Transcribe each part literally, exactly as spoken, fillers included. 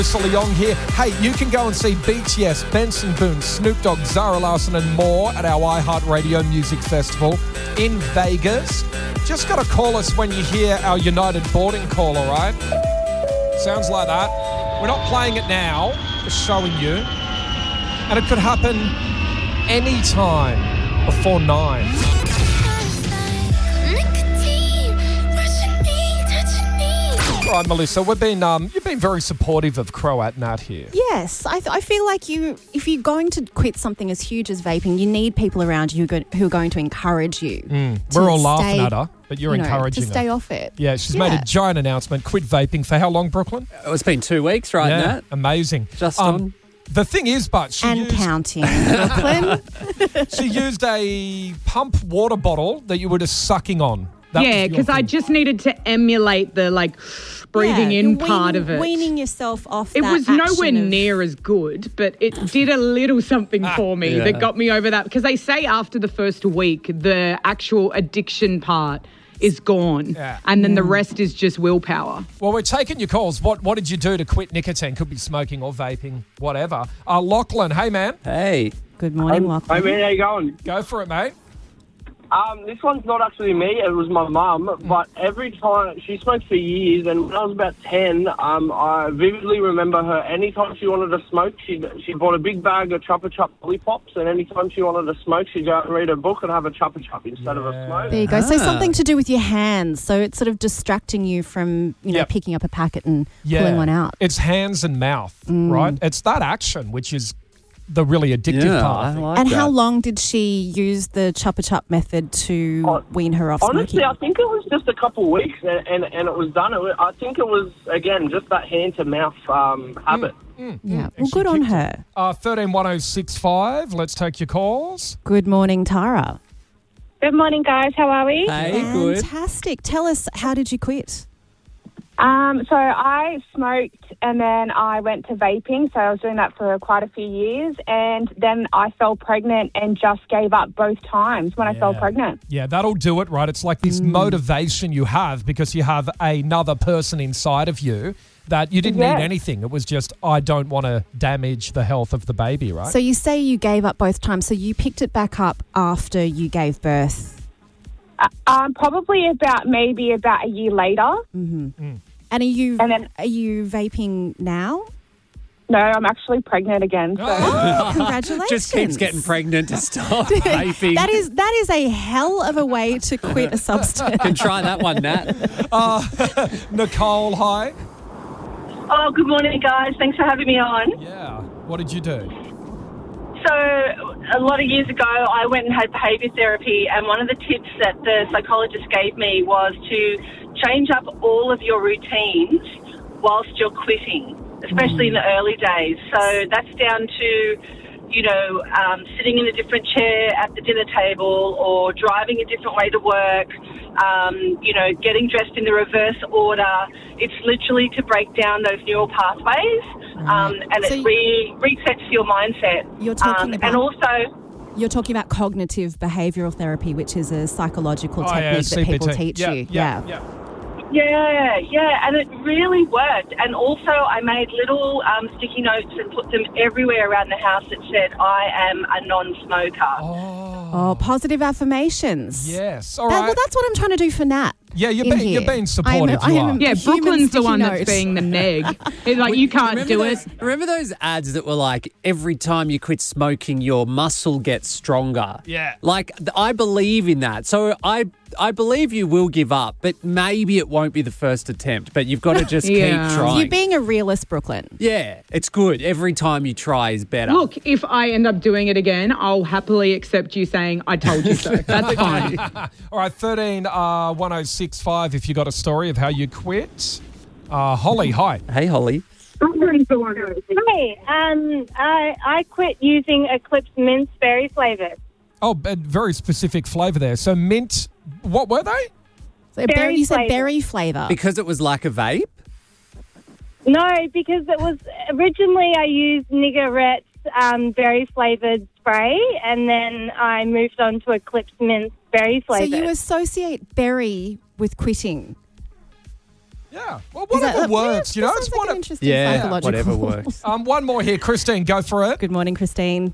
Leong here. Hey, you can go and see B T S, Benson Boone, Snoop Dogg, Zara Larsson and more at our iHeartRadio Music Festival in Vegas. Just got to call us when you hear our United boarding call, all right? Sounds like that. We're not playing it now, just showing you. And it could happen any time before nine. All right, Melissa, we've been um, you've been very supportive of Croat Nat here. Yes, I, th- I feel like you, if you're going to quit something as huge as vaping, you need people around you who, go, who are going to encourage you. Mm. We're all laughing stay, at her, but you're you know, encouraging to stay her. off it. Yeah, she's yeah. made a giant announcement. Quit vaping for how long, Brooklyn? Oh, it's been two weeks, right, yeah, Nat? amazing. Just um, on. The thing is, but she and used, counting, Brooklyn. she used a pump water bottle that you were just sucking on. That yeah, because I just needed to emulate the like breathing yeah, in weaning, part of it. Weaning yourself off. It that was nowhere action of, near as good, but it did a little something for me Yeah. that got me over that. Because they say after the first week, the actual addiction part is gone, Yeah. and then the rest is just willpower. Well, we're taking your calls. What What did you do to quit nicotine? Could be smoking or vaping, whatever. Uh, Lachlan, hey man, Hey. Good morning, Lachlan. Hey man, how you going? go for it, mate. Um, this one's not actually me, it was my mum, but every time, she smoked for years, and when I was about ten, um, I vividly remember her, anytime she wanted to smoke, she she bought a big bag of Chupa Chup lollipops, and anytime she wanted to smoke, she'd go out and read a book and have a Chupa Chup instead of a smoke. There you go. So Ah. something to do with your hands. So it's sort of distracting you from, you know, Yep. picking up a packet and Yeah, pulling one out. It's hands and mouth, right? It's that action which is the really addictive Yeah, part. I like And that. how long did she use the Chupa Chup method to Oh, wean her off Honestly, smoking? I think it was just a couple of weeks, and, and, and it was done. It was, I think it was, again, just that hand-to-mouth um, habit. Yeah. And Well, she good on kicked it. her. Uh, thirteen one oh six five. Let's take your calls. Good morning, Tara. Good morning, guys. How are we? Hey, good. Fantastic. Tell us, how did you quit? Um, so I smoked and then I went to vaping. So I was doing that for quite a few years. And then I fell pregnant and just gave up both times when I fell Yeah. pregnant. Yeah, that'll do it, right? It's like this motivation you have because you have another person inside of you that you didn't Yeah. need anything. It was just, I don't want to damage the health of the baby, right? So you say you gave up both times. So you picked it back up after you gave birth. Uh, um, probably about maybe about a year later. And are you And then- are you vaping now? No, I'm actually pregnant again. So. Oh, congratulations. Just keeps getting pregnant to stop vaping. That is that is a hell of a way to quit a substance. Can try that one, Nat. Nicole, hi. Oh, good morning, guys. Thanks for having me on. Yeah. What did you do? So, a lot of years ago, I went and had behaviour therapy, and one of the tips that the psychologist gave me was to change up all of your routines whilst you're quitting, especially in the early days. So that's down to, you know, um, sitting in a different chair at the dinner table or driving a different way to work, um, you know, getting dressed in the reverse order. It's literally to break down those neural pathways, um, and So it you- re- resets your mindset. You're talking um, about- And also... You're talking about cognitive behavioural therapy, which is a psychological Oh, yeah, technique that people C P T. teach yeah, you. Yeah, yeah. Yeah, yeah, and it really worked. And also I made little um, sticky notes and put them everywhere around the house that said, I am a non-smoker. Oh, positive affirmations. Yes. All That- right. well, that's what I'm trying to do for Nat. Yeah, you're in being, you're here. being I am a- supportive. I you am are. a- Yeah, human Brooklyn's the sticky one notes. that's being the neg. It's like, you can't remember do those, it. Remember those ads that were like, every time you quit smoking, your muscle gets stronger? Yeah. Like, th- I believe in that. So I I believe you will give up, but maybe it won't be the first attempt. But you've got to just Yeah. keep trying. You're being a realist, Brooklyn. yeah, it's good. Every time you try is better. Look, if I end up doing it again, I'll happily accept you saying, I told you so. That's fine. All right, thirteen uh, one oh six five if you got a story of how you quit. Uh, Holly, hi. Hey, Holly. Hey, um, I, I quit using Eclipse mint berry flavour. Oh, a very specific flavour there. So mint, what were they? So Berry berry, you said flavour. berry flavour. Because it was like a vape? No, because it was originally I used Nigarette's um, berry flavoured spray, and then I moved on to Eclipse mint berry So flavour. you associate berry with quitting. Yeah. Well, Is that- whatever yeah, works, you know. that It's sounds like one an of, interesting Yeah, psychological. whatever works. um, one more here. Christine, go for it. Good morning, Christine.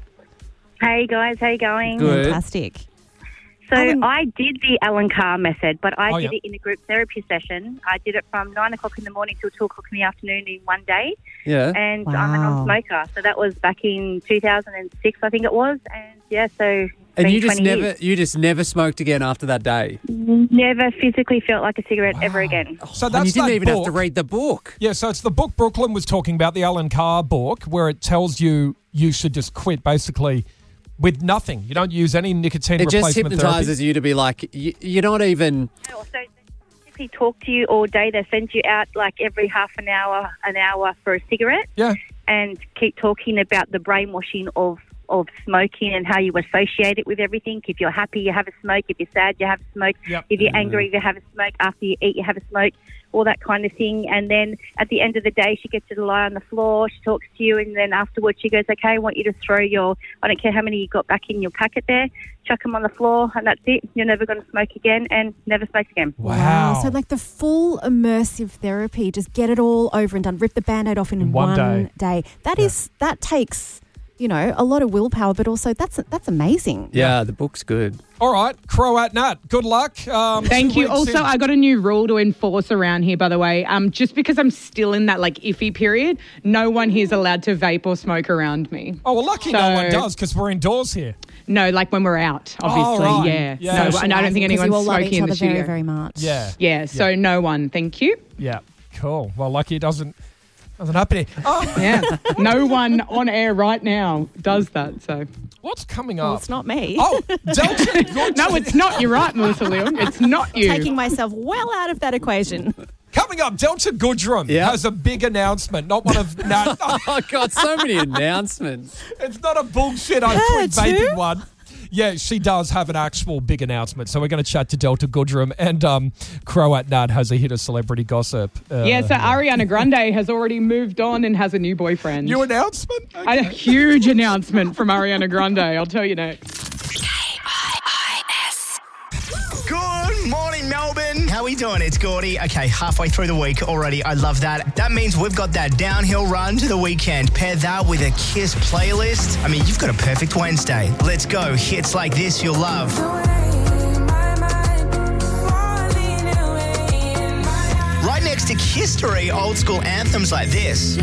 Hey guys, how you going? Good. Fantastic. So Alan- I did the Alan Carr method, but I Oh, did yeah. it in a group therapy session. I did it from nine o'clock in the morning till two o'clock in the afternoon in one day, Yeah. and I'm a Wow. non-smoker. So that was back in two thousand six, I think it was, and yeah, so it's And been you just twenty never, years. you just never smoked again after that day. Never physically felt like a cigarette ever again. So and that's you didn't that even have book. to read the book. Yeah, so it's the book Brooklyn was talking about, the Alan Carr book, where it tells you you should just quit basically with nothing. You don't use any nicotine It just replacement hypnotizes therapy. you to be like, you, you're not even. Also, if he talk to you all day, they send you out like every half an hour, an hour for a cigarette, Yeah. and keep talking about the brainwashing of, of smoking and how you associate it with everything. If you're happy, you have a smoke. If you're sad, you have a smoke. Yep. If you're angry, you have a smoke. After you eat, you have a smoke. All that kind of thing. And then at the end of the day, she gets you to lie on the floor. She talks to you, and then afterwards she goes, okay, I want you to throw your, I don't care how many you got back in your packet there, chuck them on the floor, and that's it. You're never going to smoke again, and never smoke again. Wow. So like the full immersive therapy, just get it all over and done. Rip the Band-Aid off in, In one one, day. day. That is that takes, you know, a lot of willpower, but also that's that's amazing. Yeah, the book's good. All right, Crow at Nat. Good luck. Um, Thank two you. weeks Also, in. I got a new rule to enforce around here, by the way. Um, just because I'm still in that like iffy period, no one here is allowed to vape or smoke around me. Oh, well, lucky no So- one does because we're indoors here. No, like when we're out, obviously. Oh, right. Yeah. Yeah. No, and I don't think Because anyone's you all love smoking each in other the studio. very, very much. Yeah. Yeah. So no one. Thank you. Yeah. Cool. Well, lucky it doesn't, doesn't happen here. Oh, Yeah. No one on air right now does that. So what's coming Well, up? it's not me. Oh, Delta. Good- no, it's not. You're right, Melissa Leung. It's not you. Taking myself well out of that equation. Coming up, Delta Goodrum Yeah. has a big announcement. Not one of Nat. Oh, God, so many announcements. It's not a bullshit I Yeah, quit vaping too. one. Yeah, she does have an actual big announcement. So we're going to chat to Delta Goodrum, and um, Crow at Nat has a hit of celebrity gossip. Uh, Yeah, so Ariana Grande has already moved on and has a new boyfriend. New announcement? A huge announcement from Ariana Grande. I'll tell you next. Good morning, Melbourne. How we doing? It's Gordy. Okay, halfway through the week already. I love that. That means we've got that downhill run to the weekend. Pair that with a Kiss playlist. I mean, you've got a perfect Wednesday. Let's go. Hits like this you'll love. Right next to History, old school anthems like this.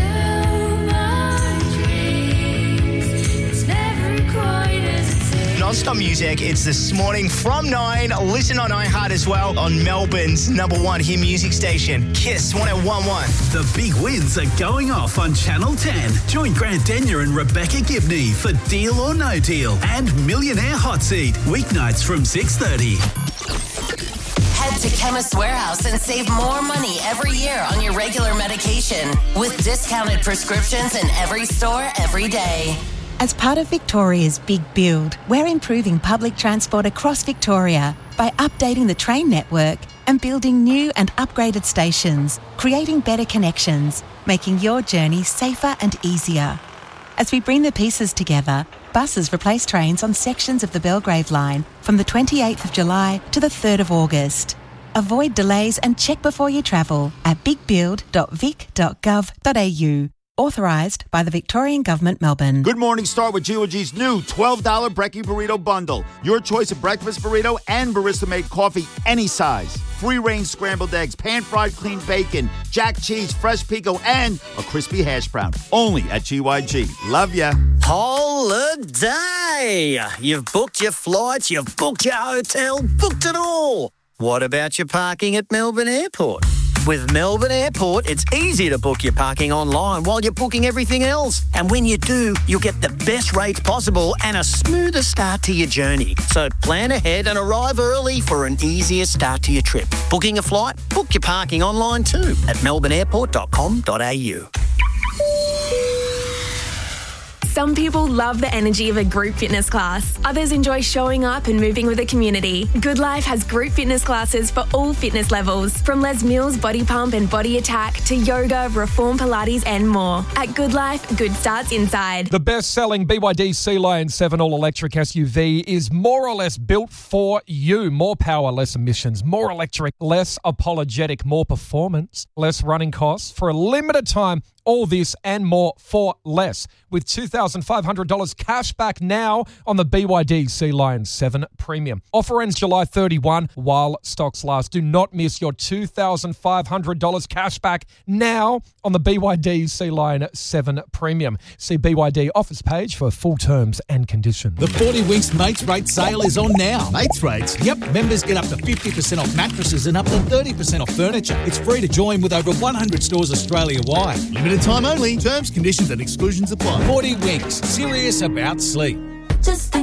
Non-stop music. It's This Morning from nine. Listen on iHeart as well on Melbourne's number one hit music station, Kiss one oh one point one. The big wins are going off on Channel ten. Join Grant Denyer and Rebecca Gibney for Deal or No Deal and Millionaire Hot Seat, weeknights from six thirty. Head to Chemist Warehouse and save more money every year on your regular medication with discounted prescriptions in every store every day. As part of Victoria's Big Build, we're improving public transport across Victoria by updating the train network and building new and upgraded stations, creating better connections, making your journey safer and easier. As we bring the pieces together, buses replace trains on sections of the Belgrave line from the twenty-eighth of July to the third of August. Avoid delays and check before you travel at big build dot vic dot gov dot a u. Authorised by the Victorian Government, Melbourne. Good morning, start with G O G's new twelve dollars Brekkie Burrito Bundle. Your choice of breakfast burrito and barista-made coffee, any size. Free-range scrambled eggs, pan-fried clean bacon, jack cheese, fresh pico, and a crispy hash brown. Only at G Y G. Love ya. Holiday! You've booked your flights, you've booked your hotel, booked it all. What about your parking at Melbourne Airport? With Melbourne Airport, it's easy to book your parking online while you're booking everything else. And when you do, you'll get the best rates possible and a smoother start to your journey. So plan ahead and arrive early for an easier start to your trip. Booking a flight? Book your parking online too at melbourne airport dot com dot a u. Some people love the energy of a group fitness class. Others enjoy showing up and moving with a community. Good Life has group fitness classes for all fitness levels, from Les Mills Body Pump and Body Attack to yoga, Reform Pilates and more. At Good Life, good starts inside. The best-selling B Y D Sea Lion seven all-electric S U V is more or less built for you. More power, less emissions. More electric, less apologetic. More performance, less running costs. For a limited time, all this and more for less, with two thousand five hundred dollars cash back now on the B Y D Sea Lion seven Premium. Offer ends July thirty-first while stocks last. Do not miss your two thousand five hundred dollars cash back now on the B Y D Sea Lion seven Premium. See B Y D offers page for full terms and conditions. The forty Winks Mates Rate sale is on now. Mates Rates? Yep, members get up to fifty percent off mattresses and up to thirty percent off furniture. It's free to join with over one hundred stores Australia-wide. Limited time only. Terms, conditions and exclusions apply. forty Winks. Serious about sleep. Just think